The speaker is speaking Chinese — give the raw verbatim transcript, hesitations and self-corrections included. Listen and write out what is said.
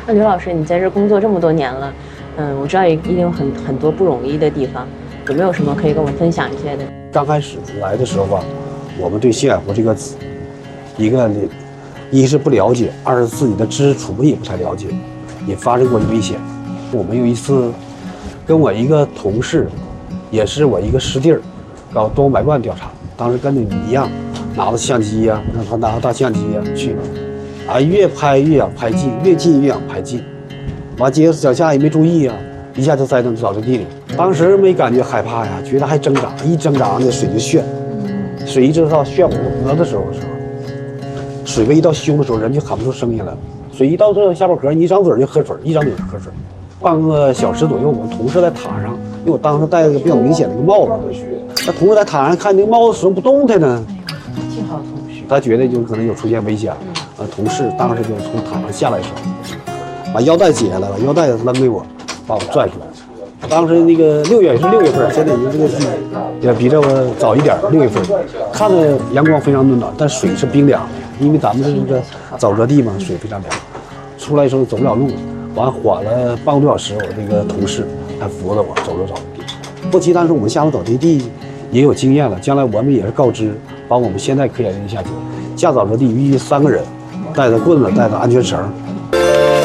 那刘老师，你在这工作这么多年了，嗯，我知道一定有很很多不容易的地方，有没有什么可以跟我分享一些的？ 刚开始来的时候吧，我们对新海湖这个一个一是不了解，二是自己的知识储备也不太了解，也发生过危险。我们有一次跟我一个同事，也是我一个师弟儿，搞东百万调查，当时跟着你一样，拿着相机呀、啊，让他拿着大相机呀、啊、去，啊，越拍越想拍近，越近越想拍近，完接着脚下也没注意啊，一下就栽到沼泽地里。当时没感觉害怕呀，觉得还挣扎，一挣扎那水就旋，水一直到旋我的脖子的时候的时候，水位一到胸的时候，人就喊不出声音来了。水一到这下巴颏，你一张嘴就喝水，一张嘴就喝水。半个小时左右，我们同事在塔上，因为我当时戴了个比较明显的一个帽子，那同事在塔上看那个帽子始终不动弹呢， 幸好同事， 他觉得就可能有出现危险了。呃，同事当时就从塔上下来的时候，把腰带解下来了，腰带扔给我，把我拽出来。当时那个六月是六月份，现在已经这个也比这个早一点，六月份，看着阳光非常温暖，但水是冰凉的，因为咱们这个沼泽地嘛，水非常凉。出来的时候走不了路，完缓了半个多小时，我这个同事还扶着我走了沼泽地。不，其但是我们下了沼泽地也有经验了，将来我们也是告知，把我们现在科研人员下去下沼泽地，必须三个人，带着棍子，带着安全绳，